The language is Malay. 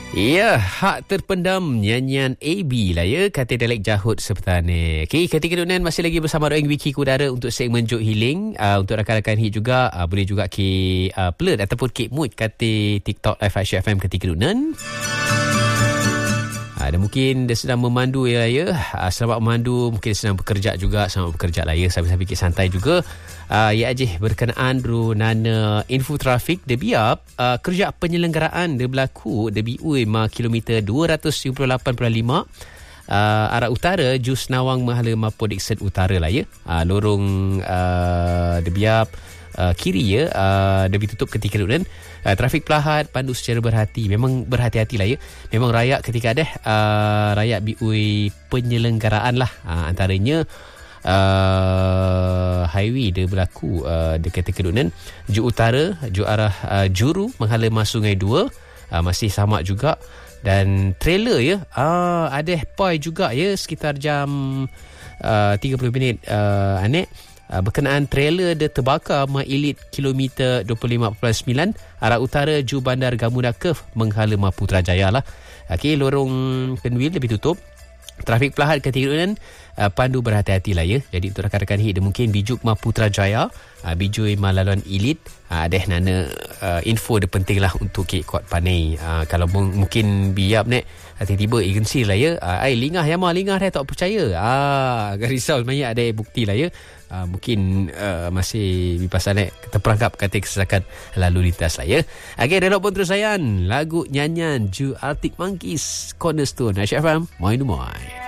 Ya, hak terpendam nyanyian AB lah ya, kata dialek Jahut Sepetane. Okey, ketika kedunan masih lagi bersama Roeng Wiki Kudara untuk segmen Jok Healing. Untuk rakan-rakan hit juga, boleh juga ke plot ataupun ke mood kata TikTok Live Asia FM ketika kedunan. Dan mungkin dia sedang memandu ya. Selamat memandu, mungkin dia sedang bekerja juga. Selamat bekerja lah ya, sambil-sambil fikir santai juga. Ya ajih berkenaan nana info trafik dia biap kerja penyelenggaraan dia berlaku dia biui kilometer 278.5 arah utara Jus Nawang Mahala Mapo Dixon Utara lah ya. Lorong dia biap kiri ya, dia ditutup ketika kedunan. Trafik pelahat, pandu secara berhati. Memang berhati-hati lah ya. Memang rayak ketika ada rayak biui penyelenggaraan lah. Antaranya highway dia berlaku dekat kedunan Ju Utara, Ju arah Juru menghala masuk Sungai 2 masih sama juga. Dan trailer ya, ada poi juga ya sekitar jam 30 minit anek. Berkenaan trailer dia terbakar Mailit kilometer 25.9 arah utara Ju Bandar Gamuda Curve menghala Putrajaya lah. Okey, lorong Penwil lebih tutup. Trafik pelahat ketika pandu berhati-hati lah ya. Jadi untuk rakan-rakan hit dia mungkin bijuk Putrajaya, bijui laluan Ilit, ada nana info dia penting lah untuk ke kuat panai. Kalau mungkin biap nek tiba-tiba agensi lah ya. Lingah dah tak percaya. Agak risau sebenarnya, ada bukti lah ya. Mungkin masih pasal terperangkap kata kesesakan lalu lintas lah ya. Okay, relok pun terus sayang lagu nyanyian Ju Arctic Monkeys Cornerstone Asia FM Moin Moin.